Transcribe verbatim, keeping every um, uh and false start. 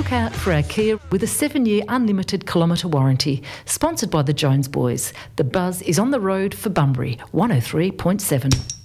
look out for our Kia with a seven-year unlimited kilometre warranty. Sponsored by the Jones Boys. The buzz is on the road for Bunbury, one oh three point seven.